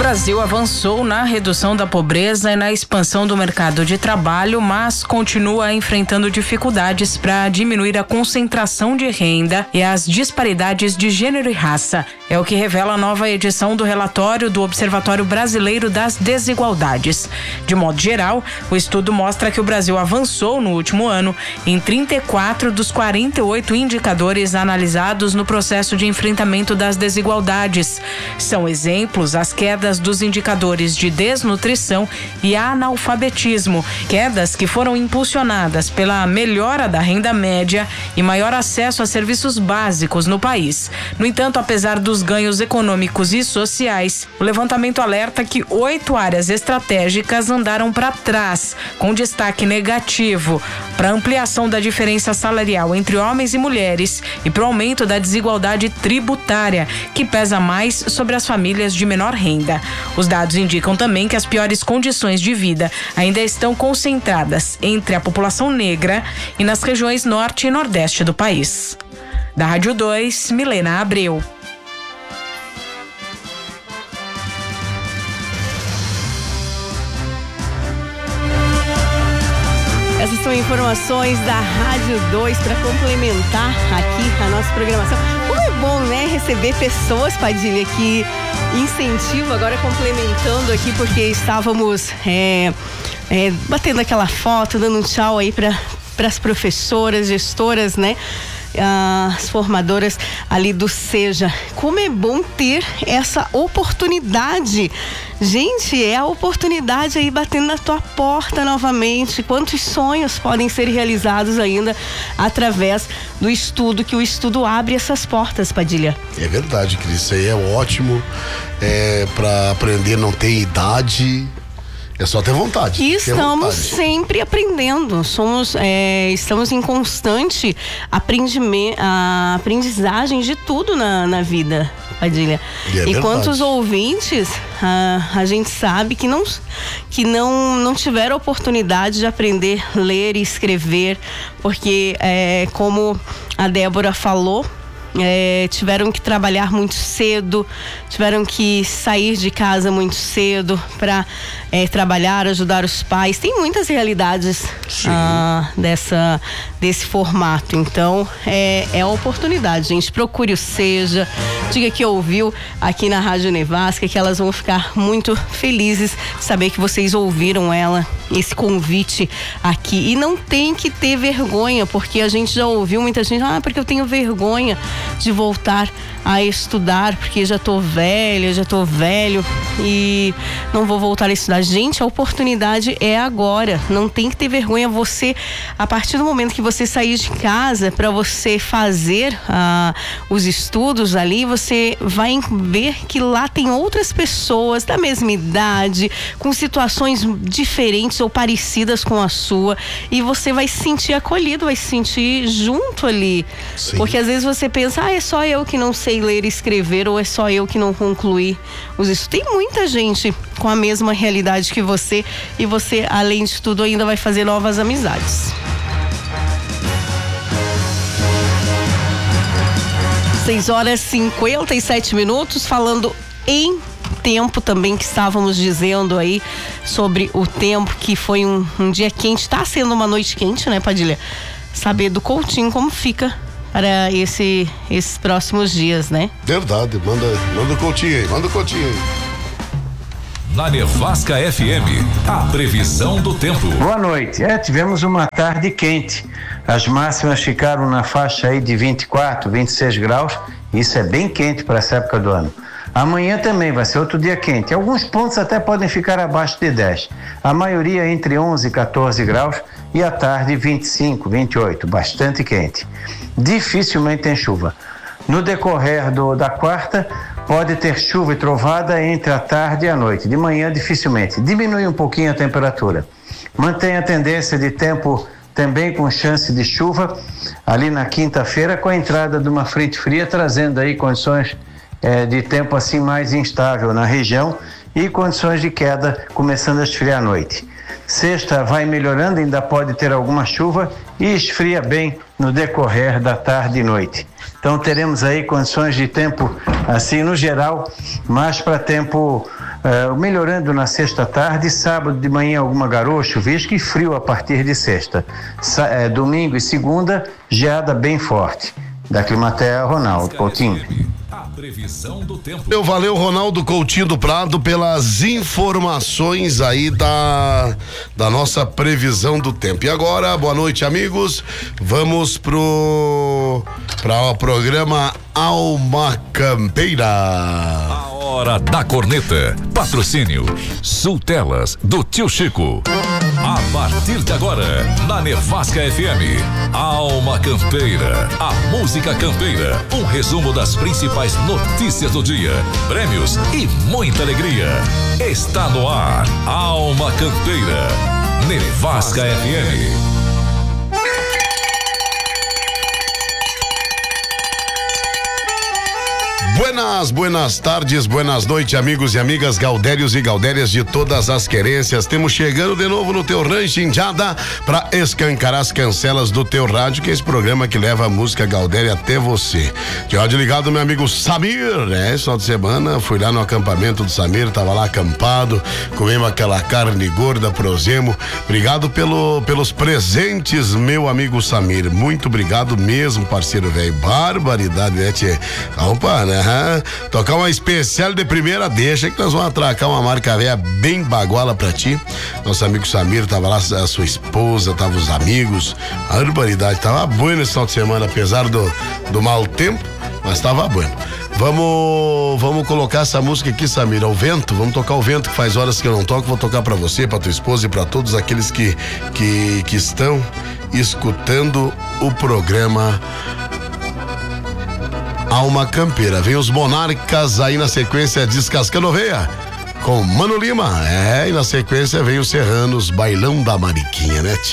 Brasil avançou na redução da pobreza e na expansão do mercado de trabalho, mas continua enfrentando dificuldades para diminuir a concentração de renda e as disparidades de gênero e raça. É o que revela a nova edição do relatório do Observatório Brasileiro das Desigualdades. De modo geral, o estudo mostra que o Brasil avançou no último ano em 34 dos 48 indicadores analisados no processo de enfrentamento das desigualdades. São exemplos as quedas dos indicadores de desnutrição e analfabetismo, quedas que foram impulsionadas pela melhora da renda média e maior acesso a serviços básicos no país. No entanto, apesar dos ganhos econômicos e sociais, o levantamento alerta que 8 áreas estratégicas andaram para trás, com destaque negativo para a ampliação da diferença salarial entre homens e mulheres e para o aumento da desigualdade tributária, que pesa mais sobre as famílias de menor renda. Os dados indicam também que as piores condições de vida ainda estão concentradas entre a população negra e nas regiões norte e nordeste do país. Da Rádio 2, Milena Abreu. Essas são informações da Rádio 2 para complementar aqui a nossa programação. Como é bom, né, receber pessoas, Padilha, que incentivam, agora complementando aqui, porque estávamos batendo aquela foto, dando um tchau aí para as professoras, gestoras, né? As formadoras ali do SEJA. Como é bom ter essa oportunidade. Gente, é a oportunidade aí batendo na tua porta novamente. Quantos sonhos podem ser realizados ainda através do estudo, que o estudo abre essas portas, Padilha. É verdade, Cris, isso aí é ótimo. Para aprender não tem idade. É só ter vontade. E estamos sempre aprendendo. Estamos em constante aprendizagem de tudo na vida, Padilha. Enquanto os ouvintes, a gente sabe que não tiveram oportunidade de aprender a ler e escrever, porque como a Débora falou, tiveram que trabalhar muito cedo, tiveram que sair de casa muito cedo para trabalhar, ajudar os pais. Tem muitas realidades desse formato. Então é a oportunidade, gente. Procure o SEJA, diga que ouviu aqui na Rádio Nevasca, que elas vão ficar muito felizes de saber que vocês ouviram esse convite aqui. E não tem que ter vergonha, porque a gente já ouviu muita gente, porque eu tenho vergonha de voltar a estudar, porque já tô velha, já tô velho e não vou voltar a estudar. Gente, a oportunidade é agora, não tem que ter vergonha. Você, a partir do momento que você sair de casa para você fazer os estudos ali, você vai ver que lá tem outras pessoas da mesma idade, com situações diferentes ou parecidas com a sua, e você vai se sentir acolhido, vai se sentir junto ali. Sim. Porque às vezes você pensa, é só eu que não sei ler e escrever, ou é só eu que não concluí os estudos. Tem muita gente com a mesma realidade que você, e você, além de tudo, ainda vai fazer novas amizades. 6h57, falando em tempo também, que estávamos dizendo aí sobre o tempo, que foi um dia quente, está sendo uma noite quente, né, Padilha? Saber do Coutinho como fica para esses próximos dias, né? Verdade, manda o Coutinho aí, Na Nevasca FM, a previsão do tempo. Boa noite. Tivemos uma tarde quente. As máximas ficaram na faixa aí de 24, 26 graus. Isso é bem quente para essa época do ano. Amanhã também vai ser outro dia quente. Alguns pontos até podem ficar abaixo de 10. A maioria entre 11 e 14 graus, e à tarde 25, 28, bastante quente. Dificilmente tem chuva. No decorrer da quarta, pode ter chuva e trovada entre a tarde e a noite. De manhã, dificilmente. Diminui um pouquinho a temperatura. Mantém a tendência de tempo também com chance de chuva ali na quinta-feira, com a entrada de uma frente fria, trazendo aí condições de tempo assim mais instável na região e condições de queda começando a esfriar à noite. Sexta vai melhorando, ainda pode ter alguma chuva e esfria bem no decorrer da tarde e noite. Então teremos aí condições de tempo assim no geral, mais para tempo melhorando na sexta tarde, sábado de manhã alguma garoa, chuvisco e frio a partir de sexta. Domingo e segunda, geada bem forte. Da Climatea, Ronaldo Coutinho. A previsão do tempo. Valeu, Ronaldo Coutinho do Prado, pelas informações aí da nossa previsão do tempo. E agora, boa noite, amigos. Vamos para o programa Alma Campeira. A hora da corneta. Patrocínio Sultelas do Tio Chico. A partir de agora, na Nevasca FM, Alma Campeira, a música campeira, um resumo das principais notícias do dia, prêmios e muita alegria. Está no ar, Alma Campeira, Nevasca FM. Buenas tardes, buenas noites, amigos e amigas gaudérios e gaudérias de todas as querências. Temos chegando de novo no teu rancho Indiada para escancarar as cancelas do teu rádio, que é esse programa que leva a música gaudéria até você. De rádio ligado, meu amigo Samir, né? Esse final de semana fui lá no acampamento do Samir, tava lá acampado, comemos aquela carne gorda prosemo. Obrigado pelos presentes, meu amigo Samir. Muito obrigado mesmo, parceiro velho. Barbaridade, né, tchê? Opa, né? Tocar uma especial de primeira, deixa que nós vamos atracar uma marca velha bem baguala pra ti. Nosso amigo Samir, tava lá a sua esposa, tava os amigos, a barbaridade, tava bueno esse final de semana, apesar do mau tempo, mas tava bueno. Vamos colocar essa música aqui, Samir, ao vento. Vamos tocar o vento, que faz horas que eu não toco. Vou tocar pra você, pra tua esposa e pra todos aqueles que estão escutando o programa Alma Campeira. Vem os Monarcas aí na sequência, Descascando Oveia com Mano Lima. E na sequência vem os Serranos, Bailão da Mariquinha, né?